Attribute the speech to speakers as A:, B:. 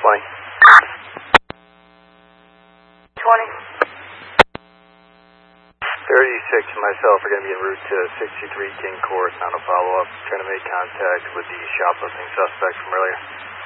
A: 20.
B: 20.
A: 36 and myself are going to be en route to 63 King Court on a follow-up, trying to make contact with the shoplifting suspect from earlier.